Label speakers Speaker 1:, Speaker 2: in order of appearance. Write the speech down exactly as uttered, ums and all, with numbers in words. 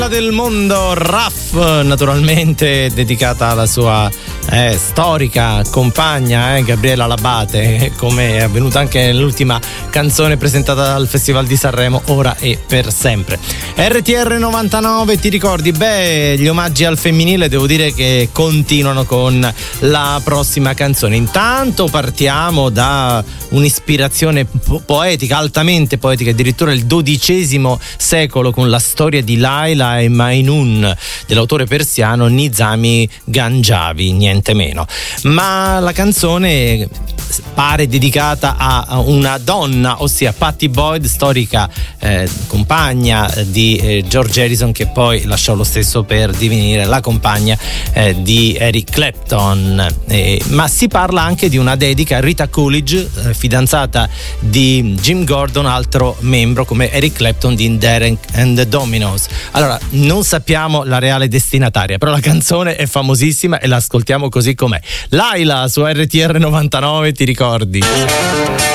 Speaker 1: del mondo, Raff, naturalmente dedicata alla sua eh, storica compagna eh, Gabriela Labate, come è avvenuto anche nell'ultima canzone presentata al Festival di Sanremo, Ora e per sempre. R T R novantanove, ti ricordi? Beh, gli omaggi al femminile devo dire che continuano con la prossima canzone. Intanto partiamo da un'ispirazione po- poetica, altamente poetica, addirittura il dodicesimo secolo, con la storia di Laila e Majnun dell'autore persiano Nizami Ganjavi, niente meno. Ma la canzone pare dedicata a una donna, ossia Pattie Boyd, storica eh, compagna di eh, George Harrison, che poi lasciò lo stesso per divenire la compagna eh, di Eric Clapton. Eh, ma si parla anche di una dedica a Rita Coolidge, eh, fidanzata di Jim Gordon, altro membro come Eric Clapton di Derek and the Dominos. Allora, non sappiamo la reale destinataria, però la canzone è famosissima e la ascoltiamo così com'è. Laila su R T R novantanove, ti ricordi?